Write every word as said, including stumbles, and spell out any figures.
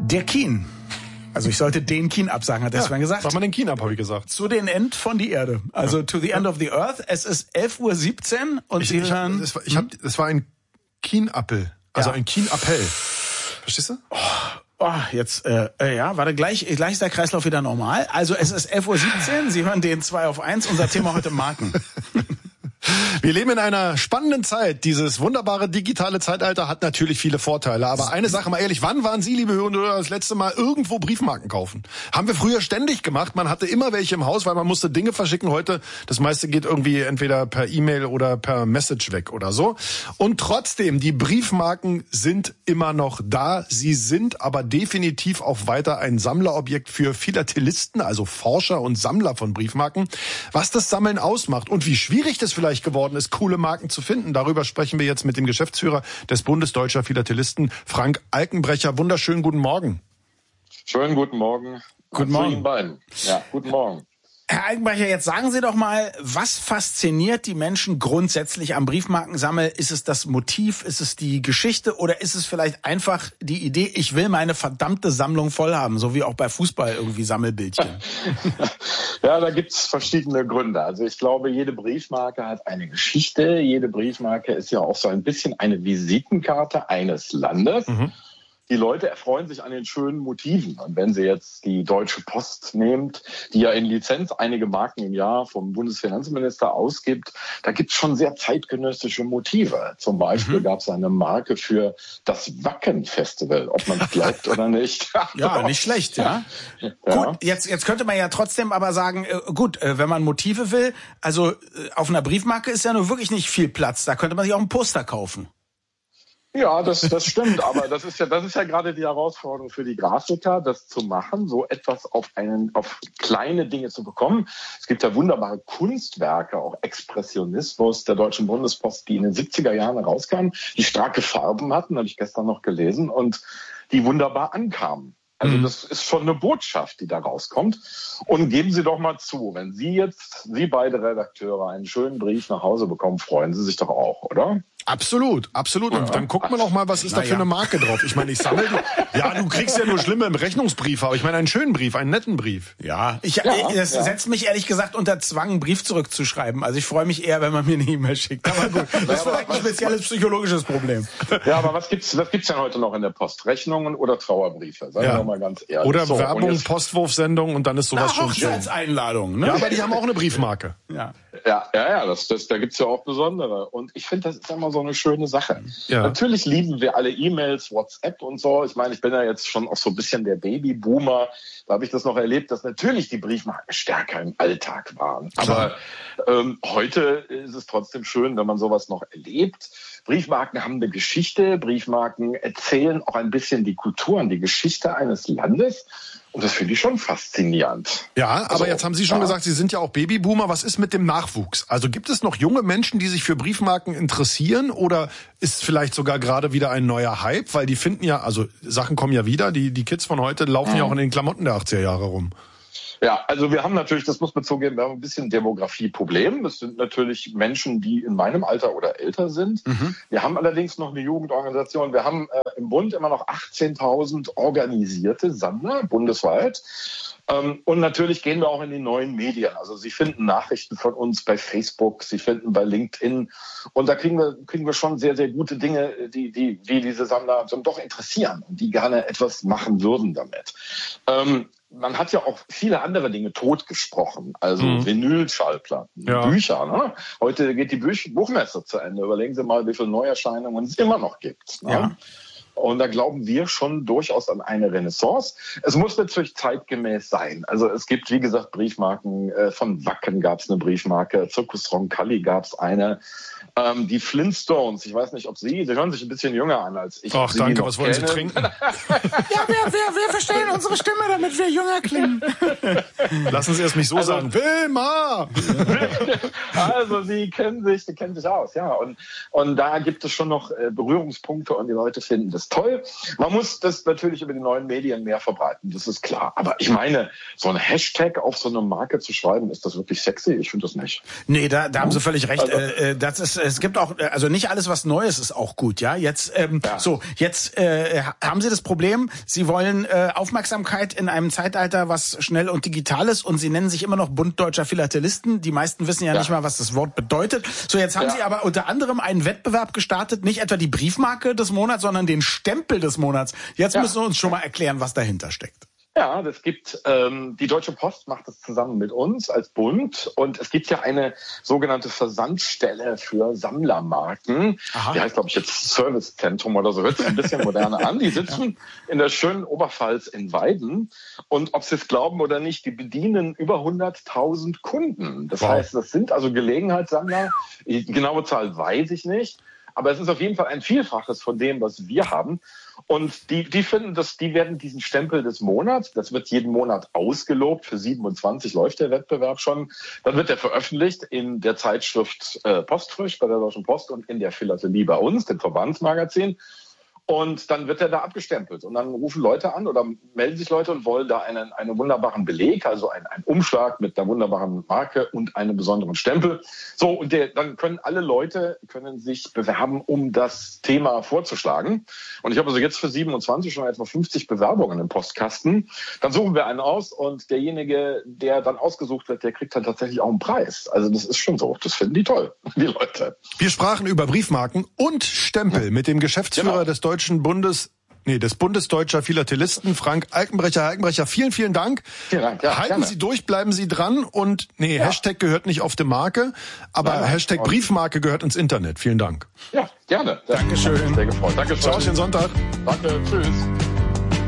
Der Kien. Also ich sollte den Kien absagen, hat er vorhin gesagt. Sag mal den Kien ab, habe ich gesagt. Zu den End von die Erde. Also ja. to the end of the earth. Es ist elf Uhr siebzehn und ich, Sie ich hören... Hab, das, war, ich hab, das war ein Kienappel. Also ja. ein Kienappell. Verstehst du? Oh. Oh, jetzt, äh, äh, ja, warte, gleich, gleich ist der Kreislauf wieder normal. Also es ist elf Uhr siebzehn, Sie hören den zwei auf eins, unser Thema heute Marken. Wir leben in einer spannenden Zeit. Dieses wunderbare digitale Zeitalter hat natürlich viele Vorteile. Aber eine Sache mal ehrlich, wann waren Sie, liebe Hörer, das letzte Mal irgendwo Briefmarken kaufen? Haben wir früher ständig gemacht. Man hatte immer welche im Haus, weil man musste Dinge verschicken. Heute, das meiste geht irgendwie entweder per E-Mail oder per Message weg oder so. Und trotzdem, die Briefmarken sind immer noch da. Sie sind aber definitiv auch weiter ein Sammlerobjekt für Philatelisten, also Forscher und Sammler von Briefmarken. Was das Sammeln ausmacht und wie schwierig das vielleicht geworden ist, coole Marken zu finden. Darüber sprechen wir jetzt mit dem Geschäftsführer des Bundes Deutscher Philatelisten, Frank Alkenbrecher. Wunderschönen guten Morgen. Schönen guten Morgen. Guten Morgen. Zu Ihnen beiden. Ja, guten Morgen. Herr Alkenbrecher, jetzt sagen Sie doch mal, was fasziniert die Menschen grundsätzlich am Briefmarkensammeln? Ist es das Motiv, ist es die Geschichte oder ist es vielleicht einfach die Idee, ich will meine verdammte Sammlung voll haben, so wie auch bei Fußball irgendwie Sammelbildchen? Ja, da gibt's verschiedene Gründe. Also ich glaube, jede Briefmarke hat eine Geschichte. Jede Briefmarke ist ja auch so ein bisschen eine Visitenkarte eines Landes. Mhm. Die Leute erfreuen sich an den schönen Motiven. Und wenn Sie jetzt die Deutsche Post nehmt, die ja in Lizenz einige Marken im Jahr vom Bundesfinanzminister ausgibt, da gibt's schon sehr zeitgenössische Motive. Zum Beispiel mhm. gab es eine Marke für das Wacken-Festival, ob man es glaubt oder nicht. Ja, nicht schlecht, ja. ja. Gut, jetzt, jetzt könnte man ja trotzdem aber sagen, äh, gut, äh, wenn man Motive will, also äh, auf einer Briefmarke ist ja nur wirklich nicht viel Platz. Da könnte man sich auch ein Poster kaufen. Ja, das, das stimmt, aber das ist ja, das ist ja gerade die Herausforderung für die Grafiker, das zu machen, so etwas auf einen, auf kleine Dinge zu bekommen. Es gibt ja wunderbare Kunstwerke, auch Expressionismus der Deutschen Bundespost, die in den siebziger Jahren herauskamen, die starke Farben hatten, habe ich gestern noch gelesen, und die wunderbar ankamen. Also das ist schon eine Botschaft, die da rauskommt. Und geben Sie doch mal zu, wenn Sie jetzt, Sie beide Redakteure, einen schönen Brief nach Hause bekommen, freuen Sie sich doch auch, oder? Absolut, absolut. Und ja. dann guckt man auch mal, was ist Na da für ja. eine Marke drauf. Ich meine, ich sammle die. Ja, du kriegst ja nur schlimme Rechnungsbriefe, aber ich meine einen schönen Brief, einen netten Brief. Ja, ich, ja, das ja. setzt mich ehrlich gesagt unter Zwang, einen Brief zurückzuschreiben. Also ich freue mich eher, wenn man mir eine E-Mail schickt. Aber gut, das ist vielleicht ein spezielles psychologisches Problem. Ja, aber was gibt's, was gibt's denn heute noch in der Post? Rechnungen oder Trauerbriefe? Sagen wir ja. mal ganz ehrlich. Oder so, Werbung, Postwurfsendung und dann ist sowas Na, schon schön. Hochzeitseinladungen, ne? Ja, aber die haben auch eine Briefmarke. Ja, ja, ja, ja das, das, da gibt's ja auch besondere. Und ich finde, das ist immer so eine schöne Sache. Ja. Natürlich lieben wir alle E-Mails, WhatsApp und so. Ich meine, ich bin ja jetzt schon auch so ein bisschen der Babyboomer. Da habe ich das noch erlebt, dass natürlich die Briefmarken stärker im Alltag waren. Aber ähm, heute ist es trotzdem schön, wenn man sowas noch erlebt. Briefmarken haben eine Geschichte. Briefmarken erzählen auch ein bisschen die Kultur und die Geschichte eines Landes. Und das finde ich schon faszinierend. Ja, aber also, jetzt haben Sie schon ja. gesagt, Sie sind ja auch Babyboomer. Was ist mit dem Nachwuchs? Also gibt es noch junge Menschen, die sich für Briefmarken interessieren? Oder ist vielleicht sogar gerade wieder ein neuer Hype? Weil die finden ja, also Sachen kommen ja wieder. Die, die Kids von heute laufen mhm. ja auch in den Klamotten der achtziger Jahre rum. Ja, also wir haben natürlich, das muss man zugeben, wir haben ein bisschen Demografieproblem. Das sind natürlich Menschen, die in meinem Alter oder älter sind. Mhm. Wir haben allerdings noch eine Jugendorganisation. Wir haben äh, im Bund immer noch achtzehntausend organisierte Sammler bundesweit. Ähm, und natürlich gehen wir auch in die neuen Medien. Also Sie finden Nachrichten von uns bei Facebook, Sie finden bei LinkedIn. Und da kriegen wir, kriegen wir schon sehr, sehr gute Dinge, die, die, die diese Sammler so doch interessieren und die gerne etwas machen würden damit. Ähm, Man hat ja auch viele andere Dinge totgesprochen, also mhm. Vinylschallplatten, ja. Bücher. Ne? Heute geht die Buch- Buchmesse zu Ende. Überlegen Sie mal, wie viele Neuerscheinungen es immer noch gibt. Ne? Ja. Und da glauben wir schon durchaus an eine Renaissance. Es muss natürlich zeitgemäß sein. Also es gibt, wie gesagt, Briefmarken. Äh, von Wacken gab es eine Briefmarke, Circus Roncalli gab es eine. Ähm, die Flintstones, ich weiß nicht, ob Sie, Sie hören sich ein bisschen jünger an als ich. Ach, danke, was wollen Sie trinken? Ja, wir, wir, wir verstellen unsere Stimme, damit wir jünger klingen. Lassen Sie es mich so also, sagen. Wilma! Also Sie kennen sich, Sie kennen sich aus, ja. Und, und da gibt es schon noch äh, Berührungspunkte und die Leute finden das ist toll. Man muss das natürlich über die neuen Medien mehr verbreiten, das ist klar. Aber ich meine, so ein Hashtag auf so eine Marke zu schreiben, ist das wirklich sexy? Ich finde das nicht. Nee, da, da haben Sie völlig recht. Also, äh, das ist, es gibt auch, also nicht alles, was Neues ist, auch gut, ja. Jetzt, ähm, ja. so, jetzt äh, haben Sie das Problem, Sie wollen äh, Aufmerksamkeit in einem Zeitalter, was schnell und digital ist, und Sie nennen sich immer noch Bund Deutscher Philatelisten. Die meisten wissen ja, ja. nicht mal, was das Wort bedeutet. So, jetzt haben ja. Sie aber unter anderem einen Wettbewerb gestartet, nicht etwa die Briefmarke des Monats, sondern den Stempel des Monats. Jetzt ja. müssen Sie uns schon mal erklären, was dahinter steckt. Ja, das gibt, ähm, die Deutsche Post macht das zusammen mit uns als Bund, und es gibt ja eine sogenannte Versandstelle für Sammlermarken. Aha. Die heißt, glaube ich, jetzt Servicezentrum oder so, hört sich ein bisschen moderner an. Die sitzen ja. in der schönen Oberpfalz in Weiden, und ob Sie es glauben oder nicht, die bedienen über hunderttausend Kunden. Das wow. heißt, das sind also Gelegenheitssammler. Die genaue Zahl weiß ich nicht, aber es ist auf jeden Fall ein Vielfaches von dem, was wir haben. Und die, die finden, dass die werden diesen Stempel des Monats, das wird jeden Monat ausgelobt, für siebenundzwanzig läuft der Wettbewerb schon, dann wird der veröffentlicht in der Zeitschrift äh, Postfrisch bei der Deutschen Post und in der Philatelie bei uns, dem Verbandsmagazin. Und dann wird er da abgestempelt. Und dann rufen Leute an oder melden sich Leute und wollen da einen, einen wunderbaren Beleg, also einen, einen Umschlag mit einer wunderbaren Marke und einem besonderen Stempel. So, und der, dann können alle Leute können sich bewerben, um das Thema vorzuschlagen. Und ich habe also jetzt für siebenundzwanzig schon etwa fünfzig Bewerbungen im Postkasten. Dann suchen wir einen aus, und derjenige, der dann ausgesucht wird, der kriegt dann tatsächlich auch einen Preis. Also das ist schon so. Das finden die toll, die Leute. Wir sprachen über Briefmarken und Stempel mit dem Geschäftsführer genau. des Deutschen Bundes, nee, des Bundesdeutscher Philatelisten, Frank Alkenbrecher. Herr Alkenbrecher, vielen, vielen Dank. Vielen Dank. Ja, Halten gerne. Sie durch, bleiben Sie dran, und nee, ja. Hashtag gehört nicht auf die Marke, aber nein, nein. Hashtag Briefmarke gehört ins Internet. Vielen Dank. Ja, gerne. Dankeschön. Sehr gefreut. Dankeschön. Ciao, schönen Sonntag. Danke, tschüss.